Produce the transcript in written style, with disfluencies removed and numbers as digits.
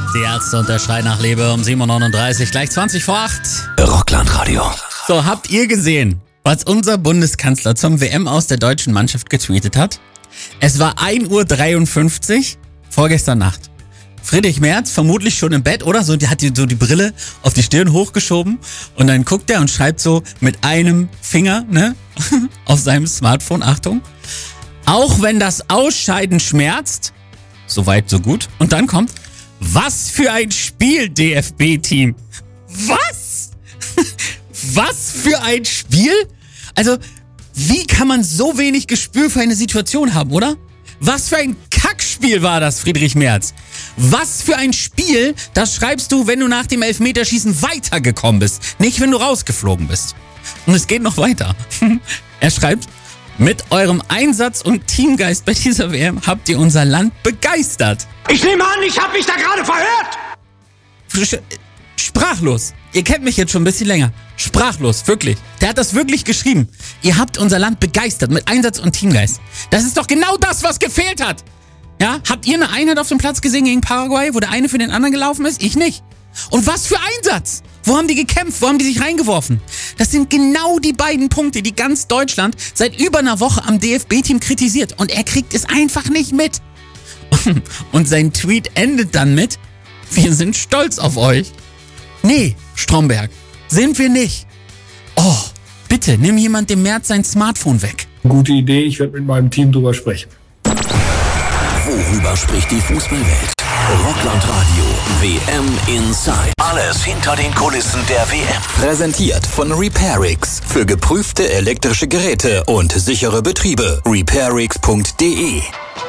Die Ärzte und der Schrei nach Liebe um 7.39 Uhr, gleich 20 vor 8. Rocklandradio. So, habt ihr gesehen, was unser Bundeskanzler zum WM aus der deutschen Mannschaft getweetet hat? Es war 1.53 Uhr vorgestern Nacht. Friedrich Merz, vermutlich schon im Bett, oder? So, die hat so die Brille auf die Stirn hochgeschoben und dann guckt er und schreibt so mit einem Finger, ne, auf seinem Smartphone, Achtung, auch wenn das Ausscheiden schmerzt, so weit, so gut. Und dann kommt, was für ein Spiel, DFB-Team. Was? Was für ein Spiel? Also, wie kann man so wenig Gespür für eine Situation haben, oder? Was für ein Kackspiel war das, Friedrich Merz? Was für ein Spiel, das schreibst du, wenn du nach dem Elfmeterschießen weitergekommen bist, nicht wenn du rausgeflogen bist. Und es geht noch weiter. Er schreibt, mit eurem Einsatz und Teamgeist bei dieser WM habt ihr unser Land begeistert. Ich nehme an, ich habe mich da gerade verhört. Sprachlos. Ihr kennt mich jetzt schon ein bisschen länger. Sprachlos, wirklich. Der hat das wirklich geschrieben. Ihr habt unser Land begeistert mit Einsatz und Teamgeist. Das ist doch genau das, was gefehlt hat. Ja, habt ihr eine Einheit auf dem Platz gesehen gegen Paraguay, wo der eine für den anderen gelaufen ist? Ich nicht. Und was für Einsatz? Wo haben die gekämpft? Wo haben die sich reingeworfen? Das sind genau die beiden Punkte, die ganz Deutschland seit über einer Woche am DFB-Team kritisiert. Und er kriegt es einfach nicht mit. Und sein Tweet endet dann mit, wir sind stolz auf euch. Nee, Stromberg, sind wir nicht. Oh, bitte, nimm jemand dem Merz sein Smartphone weg. Gute Idee, ich werde mit meinem Team drüber sprechen. Worüber spricht die Fußballwelt? Rocklandradio WM Inside. Alles hinter den Kulissen der WM. Präsentiert von Repairix. Für geprüfte elektrische Geräte und sichere Betriebe. Repairix.de